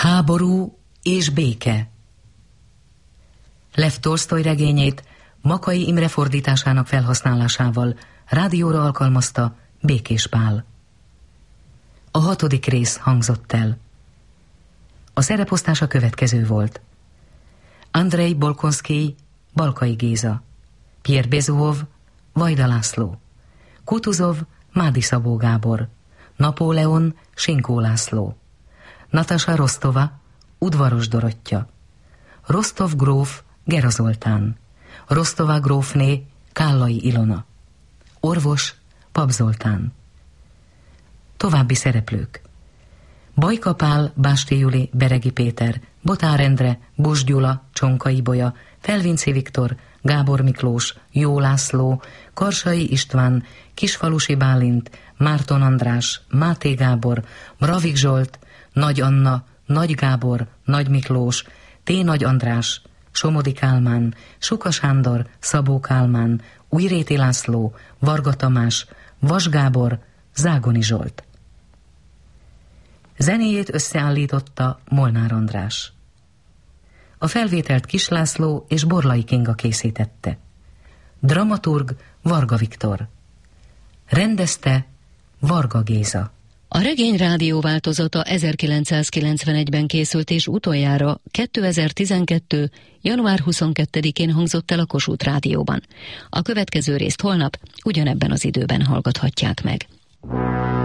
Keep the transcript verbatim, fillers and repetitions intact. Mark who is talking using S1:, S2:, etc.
S1: Háború és béke. Lev Tolsztoj regényét Makay Imre fordításának felhasználásával rádióra alkalmazta Békés Pál. A hatodik rész hangzott el. A szereposztás a következő volt: Andrei Bolkonszkij, Balkai Géza; Pierre Bezuhov, Vajda László; Kutuzov, Mádi Szabó Gábor; Napóleon, Sinkó László; Natasa Rostova, Udvaros Dorottya; Rostov gróf, Gera Zoltán; Rostova grófné, Kállai Ilona; orvos, Pap Zoltán. További szereplők: Bajka Pál, Básti Juli, Beregi Péter, Botár Endre, Buss Gyula, Csonkai Bolya, Felvinci Viktor, Gábor Miklós, Jó László, Karsai István, Kisfalusi Bálint, Márton András, Máté Gábor, Mravik Zsolt, Nagy Anna, Nagy Gábor, Nagy Miklós, T. Nagy András, Somodi Kálmán, Suka Sándor, Szabó Kálmán, Újréti László, Varga Tamás, Vas Gábor, Zágoni Zsolt. Zenéjét összeállította Molnár András. A felvételt Kis László és Borlai Kinga készítette. Dramaturg Varga Viktor. Rendezte Varga Géza.
S2: A regény rádió változata ezerkilencszázkilencvenegyben készült, és utoljára kétezer-tizenkettő. január huszonkettedikén hangzott el a Kossuth Rádióban. A következő részt holnap ugyanebben az időben hallgathatják meg.